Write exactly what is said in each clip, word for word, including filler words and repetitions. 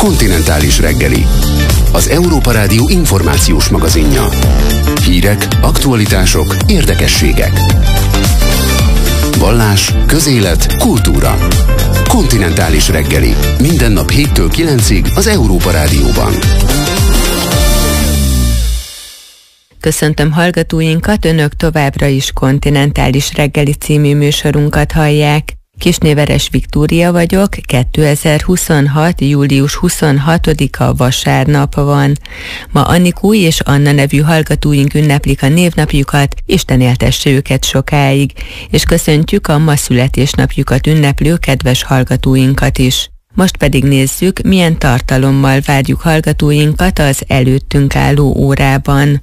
Kontinentális reggeli. Az Európa Rádió információs magazinja. Hírek, aktualitások, érdekességek. Vallás, közélet, kultúra. Kontinentális reggeli. Minden nap héttől kilencig az Európa Rádióban. Köszöntöm hallgatóinkat, önök továbbra is Kontinentális reggeli című műsorunkat hallják. Kisnéveres Viktória vagyok, kétezer-huszonhat. július huszonhatodika vasárnap van. Ma Annikó és Anna nevű hallgatóink ünneplik a névnapjukat, Isten éltesse őket sokáig, és köszöntjük a ma születésnapjukat ünneplő kedves hallgatóinkat is. Most pedig nézzük, milyen tartalommal várjuk hallgatóinkat az előttünk álló órában.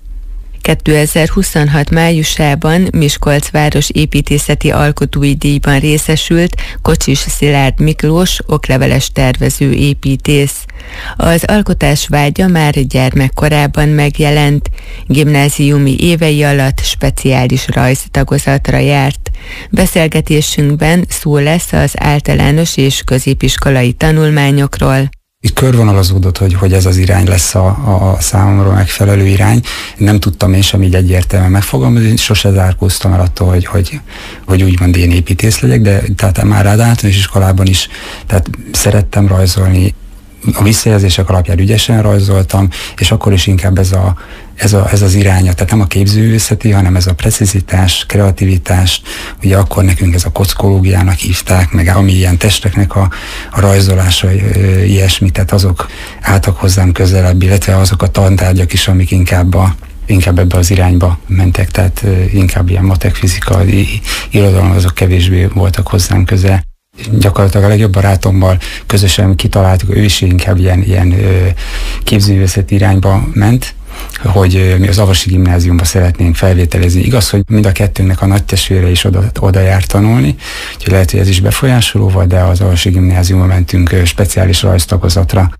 kétezer-huszonhat. májusában Miskolc város építészeti alkotói díjban részesült Kocsis Szilárd Miklós, okleveles tervező építész. Az alkotás vágya már gyermekkorában megjelent, gimnáziumi évei alatt speciális rajztagozatra járt. Beszélgetésünkben szó lesz az általános és középiskolai tanulmányokról. Itt körvonalazódott, hogy, hogy ez az irány lesz a, a számomra megfelelő irány. Nem tudtam én sem így egyértelműen megfogalmazni, sose zárkóztam el attól, hogy, hogy, hogy úgymond én építész legyek, de tehát már általános iskolában is tehát szerettem rajzolni, a visszajelzések alapján ügyesen rajzoltam, és akkor is inkább ez, a, ez, a, ez az iránya, tehát nem a képzőművészeti, hanem ez a precizitás, kreativitás, ugye akkor nekünk ez a kockológiának hívták, meg ami ilyen testeknek a, a rajzolása, e, ilyesmi, tehát azok álltak hozzám közelebb, illetve azok a tantárgyak is, amik inkább a inkább ebbe az irányba mentek, tehát e, inkább ilyen matek, fizika, irodalom, azok kevésbé voltak hozzám közel. Gyakorlatilag a legjobb barátommal közösen kitaláltuk, ő is inkább ilyen, ilyen képzőművészeti irányba ment, hogy mi az Avasi Gimnáziumba szeretnénk felvételezni. Igaz, hogy mind a kettőnknek a nagytestvére is oda, oda jár tanulni, úgyhogy lehet, hogy ez is befolyásoló volt, de az Avasi Gimnáziumba mentünk speciális rajztagozatra.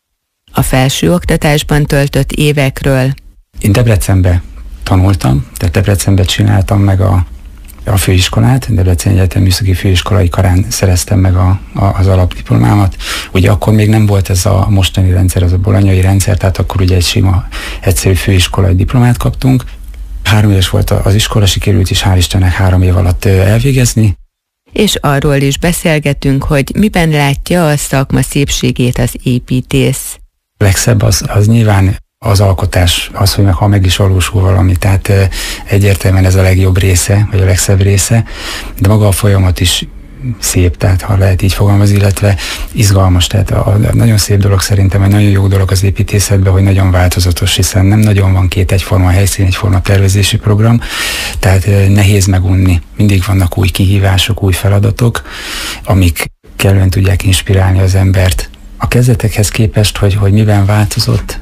A felső oktatásban töltött évekről. Én Debrecenbe tanultam, tehát Debrecenbe csináltam meg a a főiskolát, Debrecen Egyetem Műszaki Főiskolai Karán szereztem meg a, a, az alapdiplomámat. Ugye akkor még nem volt ez a mostani rendszer, az a bolonyai rendszer, tehát akkor ugye egy sima, egyszerű főiskolai diplomát kaptunk. Három éves volt az iskola, sikerült is hál' Istennek három év alatt elvégezni. És arról is beszélgetünk, hogy miben látja a szakma szépségét az építész. A legszebb az, az nyilván az alkotás, az, hogy meg, ha meg is valósul valami, tehát e, egyértelműen ez a legjobb része, vagy a legszebb része, de maga a folyamat is szép, tehát ha lehet így fogalmazni, illetve izgalmas, tehát a, a nagyon szép dolog szerintem, egy nagyon jó dolog az építészetben, hogy nagyon változatos, hiszen nem nagyon van két egyforma helyszín, egyforma tervezési program, tehát e, nehéz megunni, mindig vannak új kihívások, új feladatok, amik kellően tudják inspirálni az embert. A kezdetekhez képest, hogy, hogy miben változott,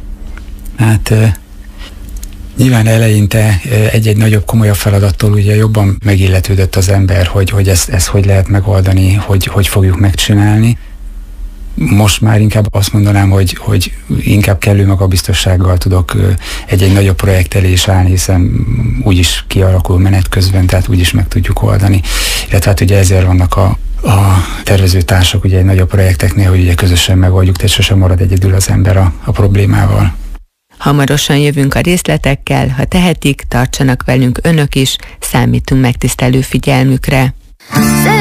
hát uh, nyilván eleinte uh, egy-egy nagyobb, komolyabb feladattól ugye jobban megilletődött az ember, hogy, hogy ezt, ezt hogy lehet megoldani, hogy, hogy fogjuk megcsinálni. Most már inkább azt mondanám, hogy, hogy inkább kellő magabiztossággal tudok uh, egy-egy nagyobb projekt elé is állni, hiszen úgyis kialakul menet közben, tehát úgyis meg tudjuk oldani. Illetve hát ugye ezért vannak a a tervezőtársak ugye egy nagyobb projekteknél, hogy ugye közösen megoldjuk, tehát sosem marad egyedül az ember a, a problémával. Hamarosan jövünk a részletekkel, ha tehetik, tartsanak velünk önök is, számítunk megtisztelő figyelmükre.